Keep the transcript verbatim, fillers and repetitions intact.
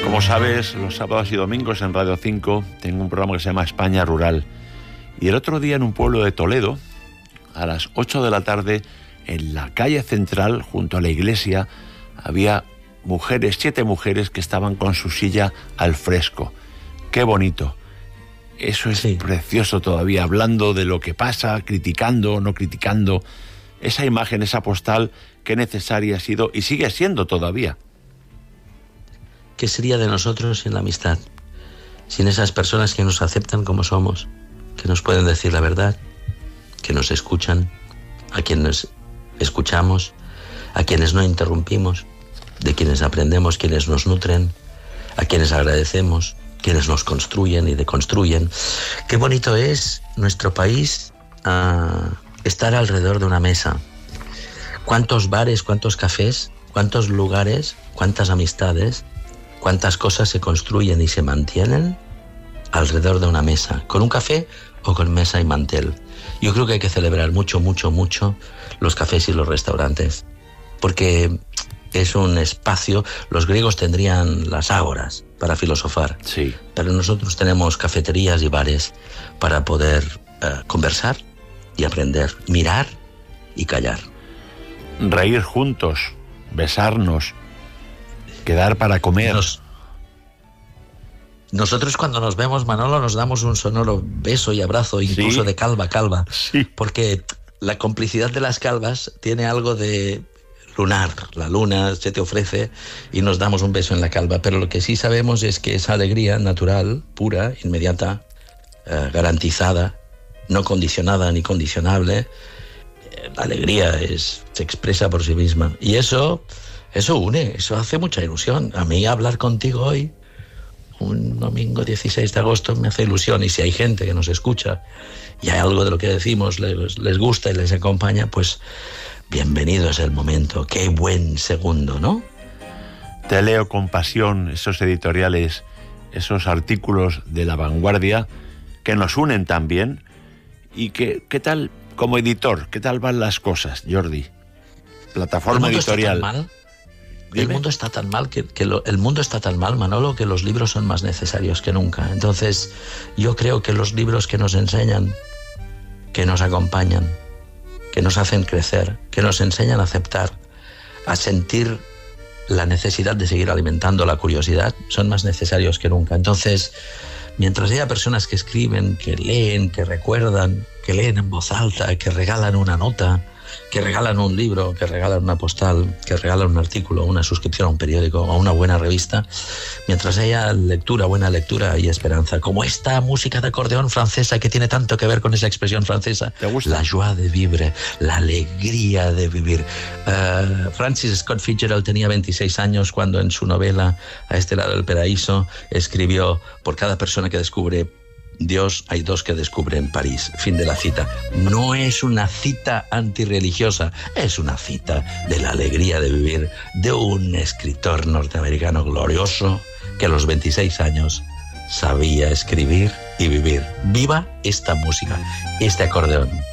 Como sabes, los sábados y domingos en Radio cinco tengo un programa que se llama España Rural. Y el otro día en un pueblo de Toledo, a las ocho de la tarde, en la calle central, junto a la iglesia, había mujeres, siete mujeres que estaban con su silla al fresco. ¡Qué bonito! Eso es sí. Precioso todavía, hablando de lo que pasa, criticando, no criticando. Esa imagen, esa postal, qué necesaria ha sido y sigue siendo todavía. ¿Qué sería de nosotros sin la amistad? Sin esas personas que nos aceptan como somos, que nos pueden decir la verdad, que nos escuchan, a quienes escuchamos, a quienes no interrumpimos, de quienes aprendemos, quienes nos nutren, a quienes agradecemos, quienes nos construyen y deconstruyen. Qué bonito es nuestro país uh, estar alrededor de una mesa. Cuántos bares, cuántos cafés, cuántos lugares, cuántas amistades, cuántas cosas se construyen y se mantienen alrededor de una mesa, con un café o con mesa y mantel. Yo creo que hay que celebrar mucho, mucho, mucho los cafés y los restaurantes, porque es un espacio. Los griegos tendrían las ágoras para filosofar, sí. Pero nosotros tenemos cafeterías y bares para poder uh, conversar y aprender, mirar y callar. Reír juntos, besarnos, quedar para comer. Nos, nosotros cuando nos vemos, Manolo, nos damos un sonoro beso y abrazo, incluso sí. de calva a calva, sí. Porque la complicidad de las calvas tiene algo de lunar. La luna se te ofrece y nos damos un beso en la calva, pero lo que sí sabemos es que esa alegría natural, pura, inmediata, eh, garantizada, no condicionada ni condicionable, eh, la alegría es, se expresa por sí misma. Y eso... Eso une, eso hace mucha ilusión. A mí hablar contigo hoy, un domingo dieciséis de agosto, me hace ilusión. Y si hay gente que nos escucha y hay algo de lo que decimos les, les gusta y les acompaña, pues bienvenido es el momento. Qué buen segundo, ¿no? Te leo con pasión esos editoriales, esos artículos de La Vanguardia que nos unen también. ¿Y que, qué tal, como editor, qué tal van las cosas, Jordi? Plataforma ¿El mundo editorial. Está tan mal? El mundo está tan mal que, que lo, el mundo está tan mal, Manolo, que los libros son más necesarios que nunca. Entonces, yo creo que los libros que nos enseñan, que nos acompañan, que nos hacen crecer, que nos enseñan a aceptar, a sentir la necesidad de seguir alimentando la curiosidad, son más necesarios que nunca. Entonces, mientras haya personas que escriben, que leen, que recuerdan, que leen en voz alta, que regalan una nota, que regalan un libro, que regalan una postal, que regalan un artículo, una suscripción a un periódico, a una buena revista, mientras haya lectura, buena lectura y esperanza, como esta música de acordeón francesa que tiene tanto que ver con esa expresión francesa. ¿Te gusta? La joie de vivre, la alegría de vivir. Uh, Francis Scott Fitzgerald tenía veintiséis años cuando en su novela A este lado del paraíso escribió: por cada persona que descubre Dios, hay dos que descubren París. Fin de la cita. No es una cita antirreligiosa, es una cita de la alegría de vivir de un escritor norteamericano glorioso que a los veintiséis años sabía escribir y vivir. ¡Viva esta música, este acordeón!